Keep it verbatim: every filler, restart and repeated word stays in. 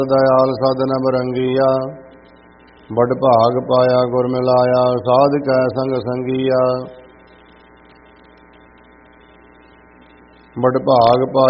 दयाल साधन बरंगिया, बड़ भाग पाया गुर मिलाया, साध कै संग संगिया। बड़ भाग पाया